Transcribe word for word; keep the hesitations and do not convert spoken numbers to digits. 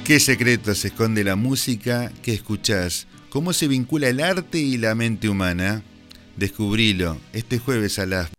¿Qué secreto se esconde la música que escuchás? ¿Cómo se vincula el arte y la mente humana? Descubrilo este jueves a las